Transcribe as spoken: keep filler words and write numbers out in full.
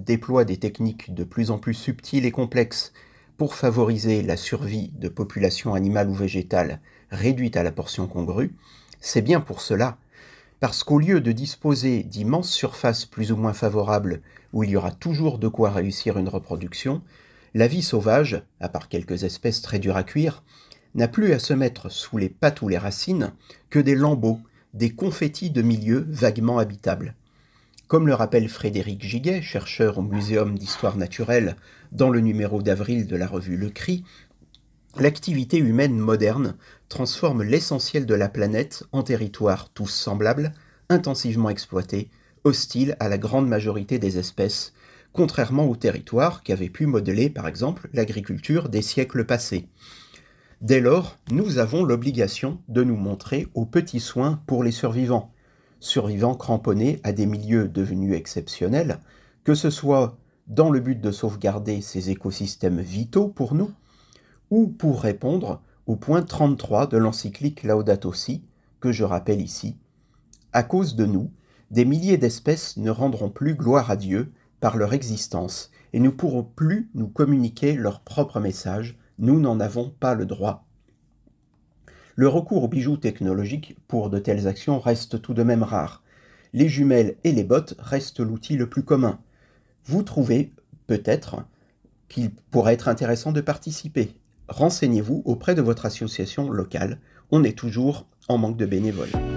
déploie des techniques de plus en plus subtiles et complexes pour favoriser la survie de populations animales ou végétales réduites à la portion congrue, c'est bien pour cela, parce qu'au lieu de disposer d'immenses surfaces plus ou moins favorables où il y aura toujours de quoi réussir une reproduction, la vie sauvage, à part quelques espèces très dures à cuire, n'a plus à se mettre sous les pattes ou les racines que des lambeaux, des confettis de milieux vaguement habitables. Comme le rappelle Frédéric Giguet, chercheur au Muséum d'histoire naturelle dans le numéro d'avril de la revue Le Cri, l'activité humaine moderne transforme l'essentiel de la planète en territoires tous semblables, intensivement exploités, hostiles à la grande majorité des espèces, contrairement aux territoires qu'avait pu modeler par exemple l'agriculture des siècles passés. Dès lors, nous avons l'obligation de nous montrer aux petits soins pour les survivants, survivants cramponnés à des milieux devenus exceptionnels, que ce soit dans le but de sauvegarder ces écosystèmes vitaux pour nous, ou pour répondre au point trente-trois de l'encyclique Laudato Si, que je rappelle ici. À cause de nous, des milliers d'espèces ne rendront plus gloire à Dieu par leur existence et ne pourront plus nous communiquer leur propre message, nous n'en avons pas le droit. Le recours aux bijoux technologiques pour de telles actions reste tout de même rare. Les jumelles et les bottes restent l'outil le plus commun. Vous trouvez, peut-être, qu'il pourrait être intéressant de participer. Renseignez-vous auprès de votre association locale. On est toujours en manque de bénévoles.